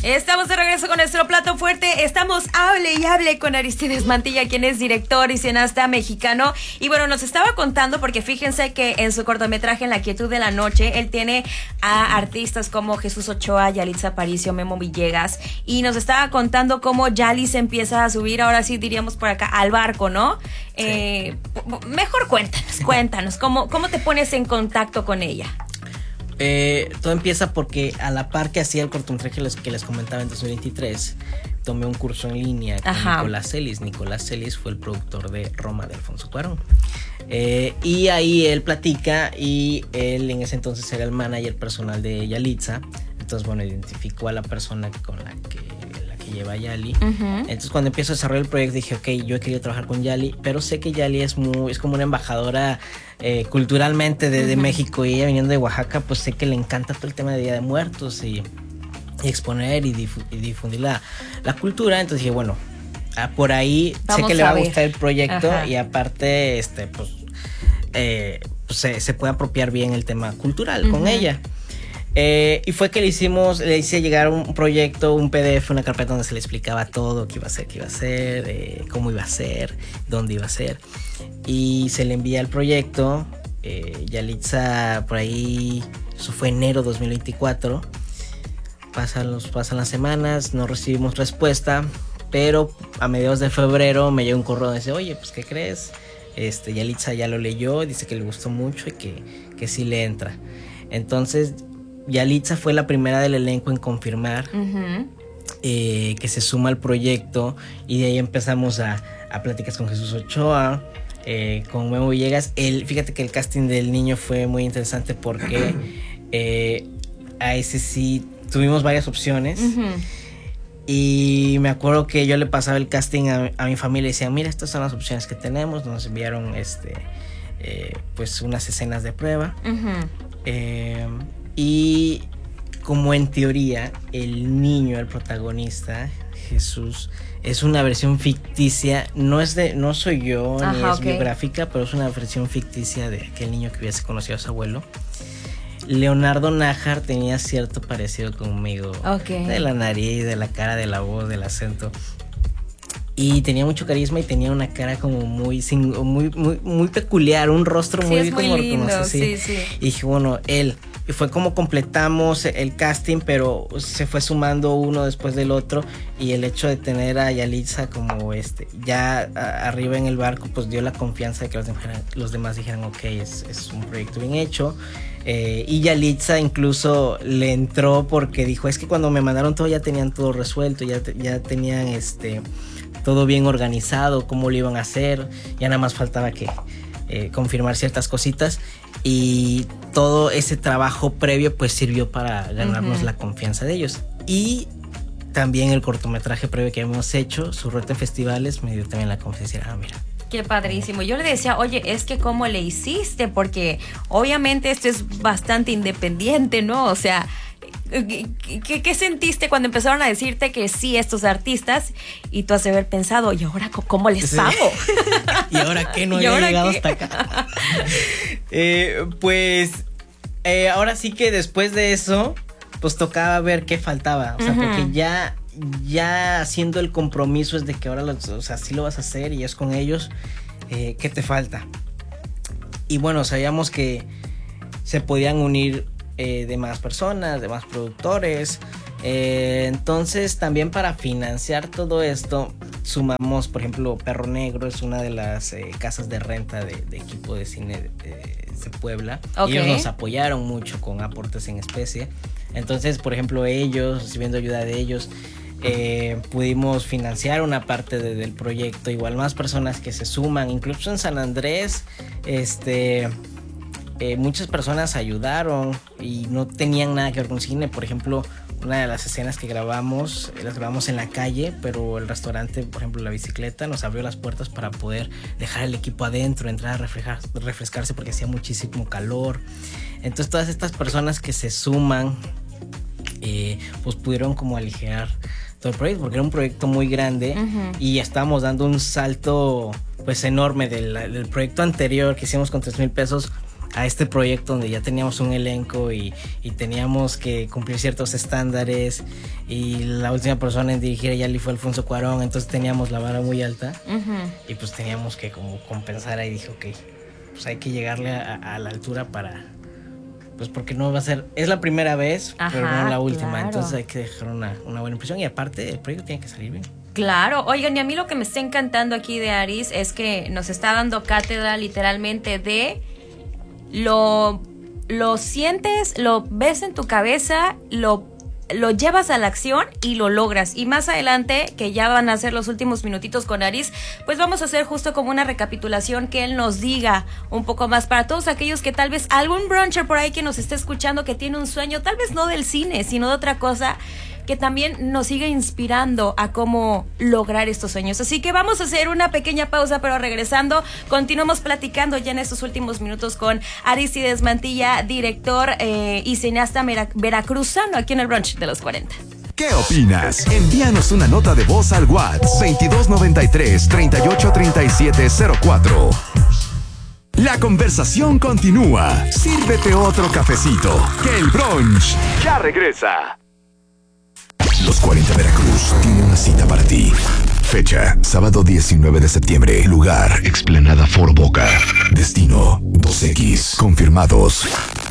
Estamos de regreso con nuestro plato fuerte. Estamos hable y hable con Aristides Mantilla, quien es director y cineasta mexicano. Y bueno, nos estaba contando, porque fíjense que en su cortometraje En la quietud de la noche, él tiene a artistas como Jesús Ochoa, Yalitza Aparicio, Memo Villegas. Y nos estaba contando cómo Yali se empieza a subir, ahora sí diríamos por acá, al barco, ¿no? Sí. Mejor cuéntanos, ¿cómo te pones en contacto con ella? Todo empieza porque a la par que hacía el cortometraje que les comentaba en 2023, tomé un curso en línea con Nicolás Celis. Nicolás Celis fue el productor de Roma de Alfonso Cuarón. Y ahí él platica, y él en ese entonces era el manager personal de Yalitza. Entonces, bueno, identificó a la persona con la que lleva a Yali. Entonces, cuando empiezo a desarrollar el proyecto, dije, ok, yo he querido trabajar con Yali, pero sé que Yali es como una embajadora culturalmente de México, y ella viniendo de Oaxaca, pues sé que le encanta todo el tema de Día de Muertos y exponer y difundir la cultura. Entonces dije, bueno, por ahí sé que le va a gustar el proyecto. Y aparte, se puede apropiar bien el tema cultural con ella. Y fue que le hice llegar un proyecto, un PDF, una carpeta donde se le explicaba todo, qué iba a hacer, cómo iba a ser, dónde iba a ser. Y se le envía el proyecto. Yalitza, por ahí, eso fue enero 2024. Pasan las semanas, no recibimos respuesta, pero a mediados de febrero me llega un correo donde dice, oye, pues, ¿qué crees? Yalitza ya lo leyó, dice que le gustó mucho y que sí le entra. Entonces, Yalitza fue la primera del elenco en confirmar que se suma al proyecto, y de ahí empezamos a pláticas con Jesús Ochoa, con Memo Villegas. Fíjate que el casting del niño fue muy interesante porque a ese sí tuvimos varias opciones. Y me acuerdo que yo le pasaba el casting a mi familia y decía, mira, estas son las opciones que tenemos. Nos enviaron pues unas escenas de prueba. Y como en teoría el niño, el protagonista, Jesús, es una versión ficticia, no soy yo, ni es biográfica, pero es una versión ficticia de aquel niño que hubiese conocido a su abuelo. Leonardo Nájar tenía cierto parecido conmigo, de la nariz, de la cara, de la voz, del acento. Y tenía mucho carisma y tenía una cara como muy peculiar, un rostro muy como lindo, sí. Y dije, bueno, él. Y fue como completamos el casting, pero se fue sumando uno después del otro. Y el hecho de tener a Yalitza como ya arriba en el barco, pues dio la confianza de que los demás dijeran, ok, es un proyecto bien hecho. Y Yalitza incluso le entró porque dijo, es que cuando me mandaron todo ya tenían todo resuelto, ya tenían todo bien organizado, cómo lo iban a hacer, ya nada más faltaba que confirmar ciertas cositas, y todo ese trabajo previo pues sirvió para ganarnos la confianza de ellos. Y también el cortometraje previo que habíamos hecho, su ruta en festivales, me dio también la confianza de mira. Qué padrísimo. Yo le decía, oye, es que ¿cómo le hiciste? Porque obviamente esto es bastante independiente, ¿no? O sea, ¿qué sentiste cuando empezaron a decirte que sí estos artistas, y tú has de haber pensado, ¿y ahora cómo les pago? ¿Y ahora qué? No había llegado hasta acá. Ahora sí que después de eso, pues tocaba ver qué faltaba. O sea, porque ya haciendo el compromiso es de que ahora sí lo vas a hacer y es con ellos, ¿qué te falta? Y bueno, sabíamos que se podían unir de más personas, de más productores. Entonces también para financiar todo esto sumamos, por ejemplo, Perro Negro es una de las casas de renta de equipo de cine de Puebla. Ellos nos apoyaron mucho con aportes en especie. Entonces, por ejemplo, ellos, recibiendo ayuda de ellos, pudimos financiar una parte del proyecto. Igual más personas que se suman, incluso en San Andrés, muchas personas ayudaron y no tenían nada que ver con cine. Por ejemplo, una de las escenas que grabamos, las grabamos en la calle, pero el restaurante, por ejemplo, La Bicicleta, nos abrió las puertas para poder dejar el equipo adentro, entrar a refrescarse porque hacía muchísimo calor. Entonces todas estas personas que se suman, pues pudieron como aligerar todo el proyecto, porque era un proyecto muy grande. Y estábamos dando un salto pues enorme del proyecto anterior que hicimos con 3,000 pesos este proyecto donde ya teníamos un elenco y teníamos que cumplir ciertos estándares, y la última persona en dirigir a Yali fue Alfonso Cuarón, entonces teníamos la vara muy alta. Y pues teníamos que como compensar ahí. Dije, ok, pues hay que llegarle a la altura para... Pues porque no va a ser... Es la primera vez, pero no la última. Claro. Entonces hay que dejar una buena impresión. Y aparte, el proyecto tiene que salir bien. Claro. Oigan, y a mí lo que me está encantando aquí de Aris es que nos está dando cátedra literalmente de... Lo sientes, lo ves en tu cabeza, lo llevas a la acción y lo logras. Y más adelante, que ya van a ser los últimos minutitos con Aris, pues vamos a hacer justo como una recapitulación, que él nos diga un poco más para todos aquellos que tal vez algún bruncher por ahí que nos esté escuchando que tiene un sueño, tal vez no del cine, sino de otra cosa, que también nos siga inspirando a cómo lograr estos sueños. Así que vamos a hacer una pequeña pausa, pero regresando, continuamos platicando ya en estos últimos minutos con Arístides Mantilla, director y cineasta veracruzano aquí en el Brunch de los 40. ¿Qué opinas? Envíanos una nota de voz al WhatsApp 2293-383704. La conversación continúa. Sírvete otro cafecito, que el brunch ya regresa. Los 40 Veracruz tiene una cita para ti. Fecha, sábado 19 de septiembre. Lugar, Explanada Foro Boca. Destino, 2X. Confirmados.